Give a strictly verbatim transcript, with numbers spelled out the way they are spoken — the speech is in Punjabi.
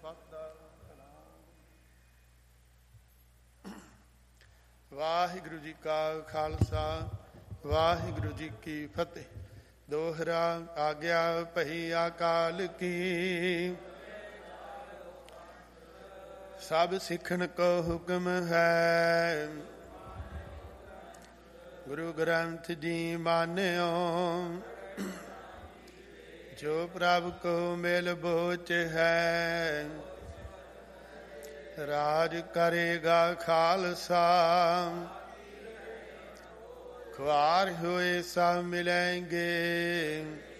ਵਾਹਿਗੁਰੂ ਜੀ ਕਾ ਖਾਲਸਾ ਵਾਹਿਗੁਰੂ ਜੀ ਕੀ ਫਤਿਹ। ਦੋਹਰਾ ਆਗਿਆ ਭਈ ਅਕਾਲ ਕੀ, ਸਭ ਸਿੱਖਣ ਕੋ ਹੁਕਮ ਹੈ। ਗੁਰੂ ਗ੍ਰੰਥ ਜੀ ਮਾਨਿਓ, ਜੋ ਪ੍ਰਭ ਕੋ ਮਿਲ ਬੋਚ ਹੈ। ਰਾਜ ਕਰੇਗਾ ਖਾਲਸਾ, ਖੁਆਰ ਹੋਏ ਸਭ ਮਿਲੇਂਗੇ।